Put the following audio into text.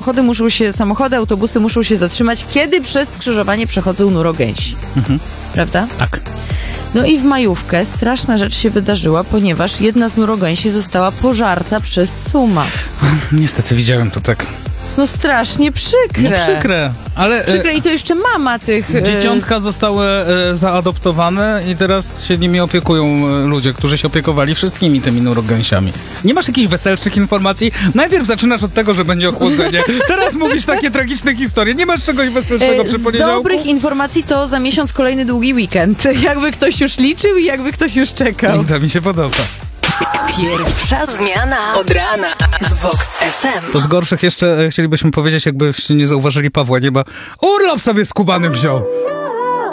samochody, autobusy muszą się zatrzymać, kiedy przez skrzyżowanie przechodzą nurogęsi. Prawda? Tak. No i w majówkę straszna rzecz się wydarzyła, ponieważ jedna z nurogęsi została pożarta przez suma. Niestety widziałem to tak. No strasznie przykre. No przykre, ale... Przykre i to jeszcze mama tych... Dzieciątka zostały zaadoptowane i teraz się nimi opiekują ludzie, którzy się opiekowali wszystkimi tymi nurogęsiami. Nie masz jakichś weselszych informacji? Najpierw zaczynasz od tego, że będzie ochłodzenie. Teraz mówisz takie tragiczne historie. Nie masz czegoś weselszego przy poniedziałku? Z dobrych informacji to za miesiąc kolejny długi weekend. Jakby ktoś już liczył i jakby ktoś już czekał. To mi się podoba. Pierwsza zmiana od rana z Vox FM. To z gorszych jeszcze chcielibyśmy powiedzieć, jakbyście nie zauważyli, Pawła nie ma. Urlop sobie z Kubanem wziął.